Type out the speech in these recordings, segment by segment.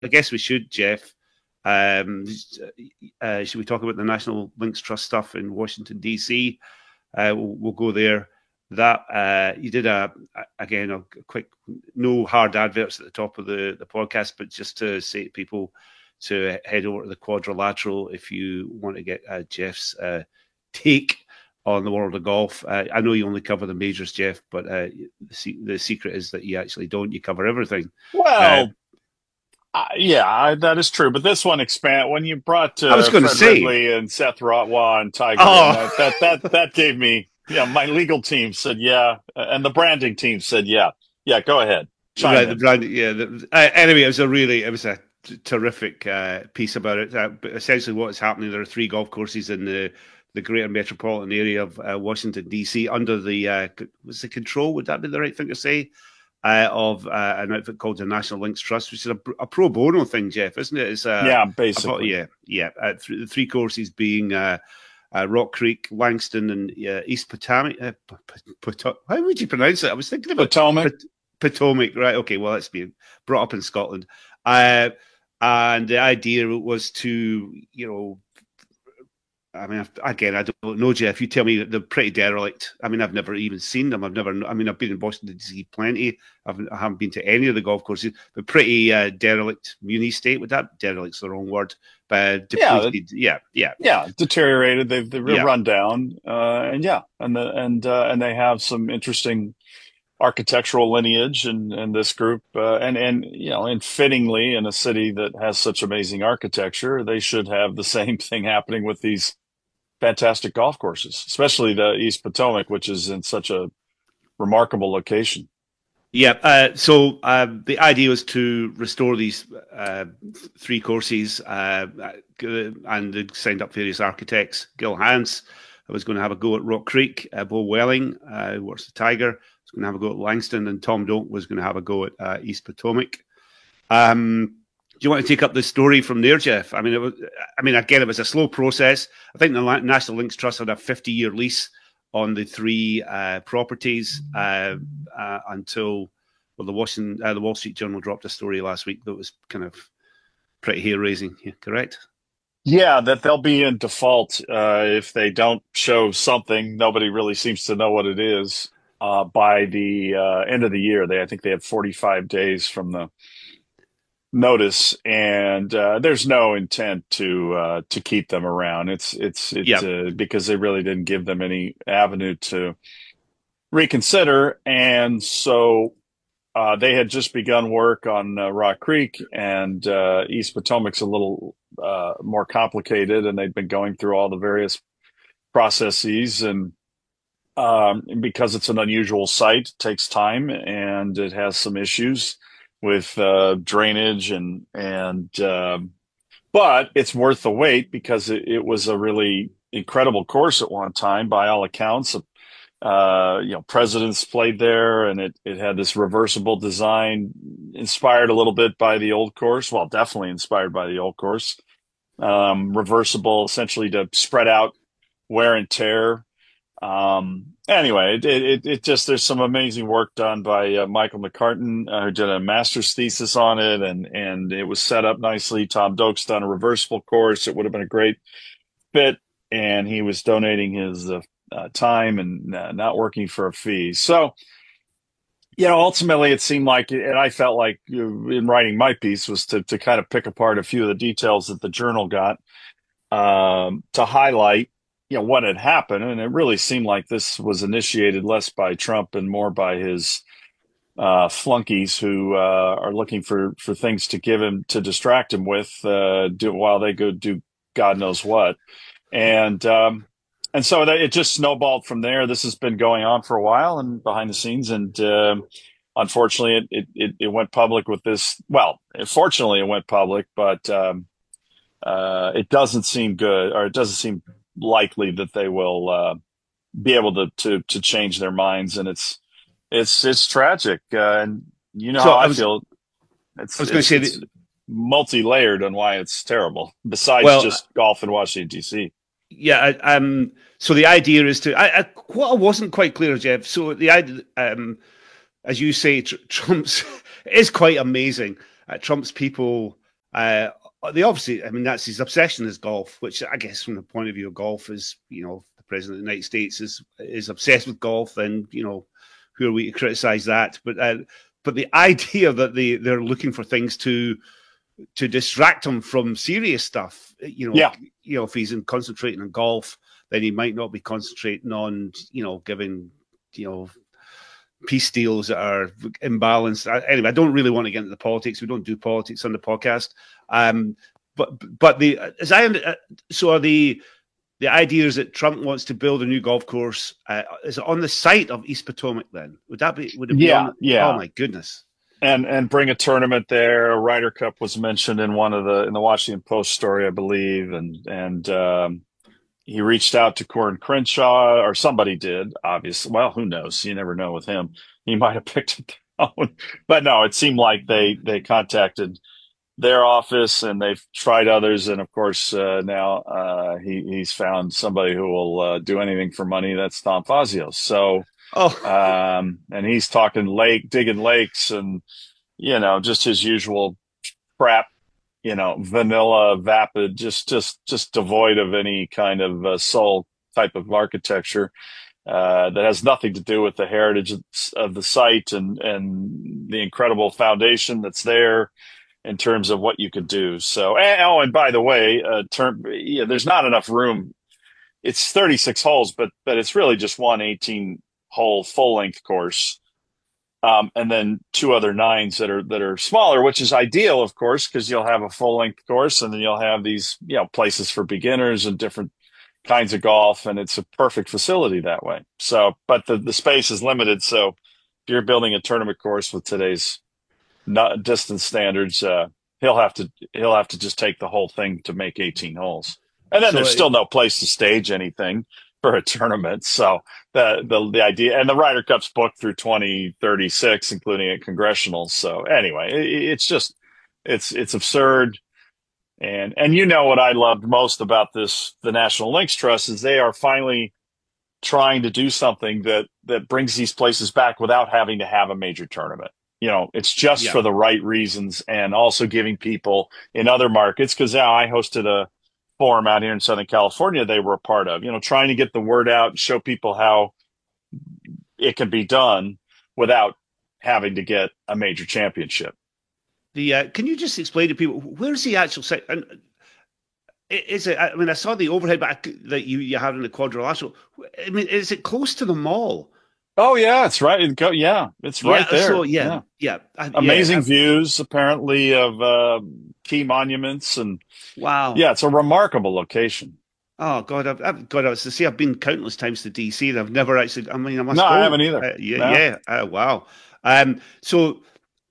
I guess we should, Jeff. Um, should we talk about the National Links Trust stuff in Washington D.C.? We'll go there. That you did again a quick, no hard adverts at the top of the podcast, but just to say to people to head over to the Quadrilateral if you want to get Jeff's take on the world of golf. I know you only cover the majors, Jeff, but the secret is that you actually don't. You cover everything. Uh, Well, that is true. But this one expand when you brought I was going to Fred say, Ridley and Seth Rotwa and Tiger, and oh, that gave me, my legal team said yeah, and the branding team said yeah, yeah. Go ahead, chime right, the in. brand, yeah. Anyway, it was a terrific piece about it. But essentially, what is happening? There are three golf courses in the greater metropolitan area of Washington D.C. under the was the control? Would that be the right thing to say? Of an outfit called the National Links Trust, which is a pro bono thing, Jeff, isn't it? It's Yeah, basically. yeah. The three courses being Rock Creek, Langston, and East Potomac. How would you pronounce it? I was thinking about Potomac. Potomac, right? Okay, well, it's being brought up in Scotland, and the idea was to, I mean, again, I don't know, Jeff. You tell me they're pretty derelict. I mean, I've never even seen them. I've been in Boston D.C. plenty. I haven't been to any of the golf courses, but pretty derelict muni state. Would that derelict's the wrong word? But Yeah, depleted. Yeah, yeah, yeah, deteriorated. They've yeah. run down, and yeah, and they have some interesting architectural lineage and this group and fittingly in a city that has such amazing architecture, they should have the same thing happening with these fantastic golf courses, especially the East Potomac, which is in such a remarkable location. Yeah, so the idea was to restore these three courses, and they signed up various architects. Gil Hans was going to have a go at Rock Creek. Bo Welling, who works the Tiger, was going to have a go at Langston, and Tom Doak was going to have a go at East Potomac. Do you want to take up the story from there, Jeff? Again, it was a slow process. I think the National Links Trust had a 50-year lease on the three properties until the Wall Street Journal dropped a story last week that was kind of pretty hair raising. Yeah, correct? Yeah, that they'll be in default if they don't show something. Nobody really seems to know what it is by the end of the year. I think they have 45 days from the notice, and there's no intent to keep them around. It's Yeah, because they really didn't give them any avenue to reconsider, and so they had just begun work on Rock Creek, and East Potomac's a little more complicated, and they'd been going through all the various processes, and because it's an unusual site, it takes time, and it has some issues with drainage and but it's worth the wait because it was a really incredible course at one time by all accounts. Presidents played there, and it had this reversible design inspired a little bit by the old course. Well, definitely inspired by the old course. Reversible essentially to spread out wear and tear. Anyway, it just, there's some amazing work done by Michael McCartan, who did a master's thesis on it, and it was set up nicely. Tom Doak's done a reversible course. It would have been a great fit, and he was donating his time and not working for a fee. So, ultimately it seemed like, and I felt like in writing my piece was to kind of pick apart a few of the details that the journal got to highlight what had happened. And it really seemed like this was initiated less by Trump and more by his flunkies who are looking for things to give him, to distract him with, while they go do God knows what. And so it just snowballed from there. This has been going on for a while and behind the scenes. And unfortunately, it went public with this. Well, fortunately, it went public, but it doesn't seem good, or it doesn't seem likely that they will be able to change their minds. And it's tragic. And you know so how I I was feel. I It's was going to it's say it's that. multi-layered on why it's terrible. Besides Well, just golf in Washington D.C. yeah. So the idea is to. What I wasn't quite clear, Jeff. So the idea, as you say, Trump's it is quite amazing. Trump's people Uh, they obviously, I mean, that's his obsession is golf, which I guess from the point of view of golf is, the president of the United States is obsessed with golf, and who are we to criticize that? But the idea that they're looking for things to distract him from serious stuff, Yeah. if he's concentrating on golf, then he might not be concentrating on giving peace deals that are imbalanced. Anyway, I don't really want to get into the politics. We don't do politics on the podcast. But the as I so are the idea is that Trump wants to build a new golf course. Is it on the site of East Potomac? Then would it be Yeah. on? Oh Yeah. my goodness! And bring a tournament there. A Ryder Cup was mentioned in in the Washington Post story, I believe, and he reached out to Corin Crenshaw, or somebody did, obviously. Well, who knows? You never know with him. He might have picked up the phone. But no, it seemed like they contacted their office and they've tried others. And of course, now he's found somebody who will do anything for money. That's Tom Fazio. So, Oh, and he's talking digging lakes and, just his usual crap, vanilla, vapid, just devoid of any kind of soul type of architecture that has nothing to do with the heritage of the site and the incredible foundation that's there in terms of what you could do. So, and by the way, there's not enough room. It's 36 holes, but it's really just one 18-hole full length course. And then two other nines that are smaller, which is ideal, of course, because you'll have a full length course and then you'll have these, places for beginners and different kinds of golf. And it's a perfect facility that way. So, but the space is limited. So if you're building a tournament course with today's not distance standards, he'll have to just take the whole thing to make 18 holes. And then so there's still no place to stage anything for a tournament. So the idea, and the Ryder Cup's booked through 2036, including a congressional. So anyway, it's absurd. And what I loved most about the National Links Trust is they are finally trying to do something that brings these places back without having to have a major tournament. It's just yeah. for the right reasons and also giving people in other markets, because now I hosted a forum out here in Southern California they were a part of, trying to get the word out and show people how it can be done without having to get a major championship. Can you just explain to people where's the actual site? And is it? I mean, I saw the overhead back that you have in the quadrilateral. I mean, is it close to the mall? Oh yeah, it's right. Yeah, it's right Yeah. So there. yeah, Yeah. yeah, Amazing views apparently of key monuments, and wow. yeah, it's a remarkable location. Oh God, God, I was to say I've been countless times to DC, and I've never actually. I mean, I must No, I go. haven't either. Yeah, No. yeah. Wow. So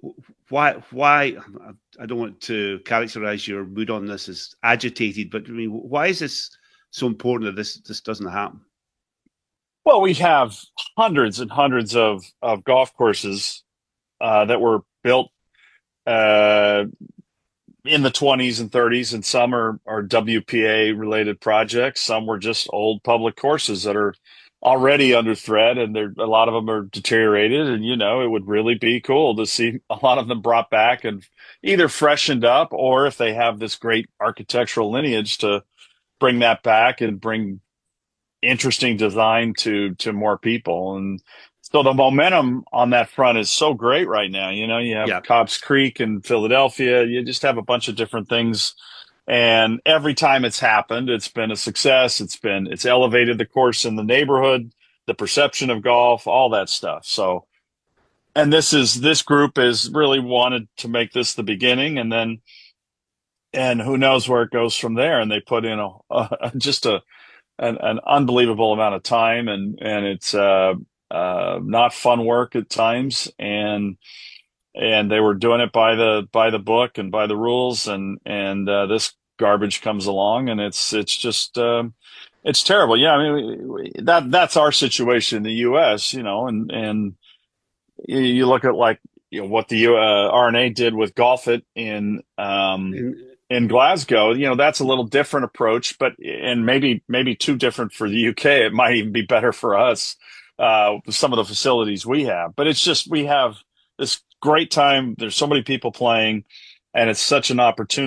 why? I don't want to characterize your mood on this as agitated, but I mean, why is this so important that this doesn't happen? Well, we have hundreds and hundreds of golf courses that were built uh, in the 20s and 30s, and some are WPA related projects. Some were just old public courses that are already under threat, and a lot of them are deteriorated. And it would really be cool to see a lot of them brought back and either freshened up, or if they have this great architectural lineage, to bring that back and bring interesting design to more people. And so the momentum on that front is so great right now. You have Yeah. Cobb's Creek in Philadelphia. You just have a bunch of different things. And every time it's happened, it's been a success. It's elevated the course in the neighborhood, the perception of golf, all that stuff. So, and this group is really wanted to make this the beginning, and who knows where it goes from there. And they put in just an unbelievable amount of time, and it's not fun work at times, and they were doing it by the book and by the rules, and this garbage comes along, and it's just it's terrible. Yeah, I mean, that's our situation in the U.S. And you look at, like, what the R&A did with Golf It in Glasgow. That's a little different approach, and maybe too different for the UK. It might even be better for us, with some of the facilities we have. But it's just, we have this great time. There's so many people playing, and it's such an opportunity